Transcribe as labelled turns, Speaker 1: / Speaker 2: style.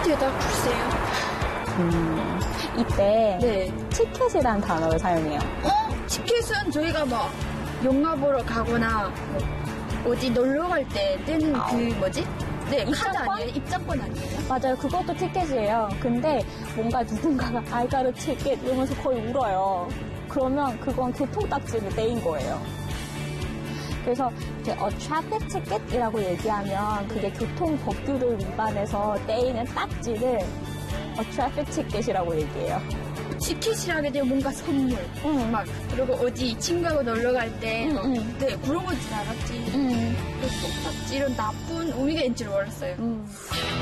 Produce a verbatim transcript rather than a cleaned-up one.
Speaker 1: 대답 주세요.
Speaker 2: 음, 이때
Speaker 1: 네.
Speaker 2: 티켓이라는 단어를 사용해요.
Speaker 1: 어? 티켓은 저희가 뭐 영화 보러 가거나 뭐 어디 놀러 갈 때 떼는 그 뭐지? 네, 카드
Speaker 2: 입장권?
Speaker 1: 아니에요? 입장권 아니에요?
Speaker 2: 맞아요. 그것도 티켓이에요. 근데 뭔가 누군가가 I got a ticket 이러면서 거의 울어요. 그러면 그건 교통딱지를 떼인 거예요. 그래서 이제 a traffic ticket이라고 얘기하면 그게 교통 법규를 위반해서 떼이는 딱지를 a traffic ticket이라고 얘기해요.
Speaker 1: 티켓이라게 되면 뭔가 선물.
Speaker 2: 응.
Speaker 1: 막, 그리고 어디 친구하고 놀러 갈 때,
Speaker 2: 응,
Speaker 1: 어,
Speaker 2: 응.
Speaker 1: 네, 그런 거 줄 알았지.
Speaker 2: 음.
Speaker 1: 그 똑딱지 이런 나쁜 의미가 있는 줄 몰랐어요.
Speaker 2: 음.